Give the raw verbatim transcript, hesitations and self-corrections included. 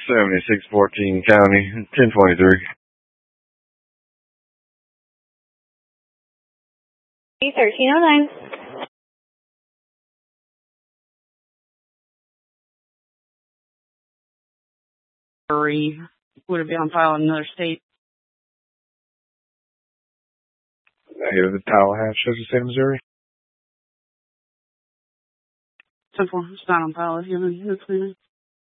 seventy-six fourteen County, ten twenty-three. thirteen oh nine. Would it be on file in another state? Negative. The Tallahatchie shows the state of Missouri. So far, it's not on file. If you have any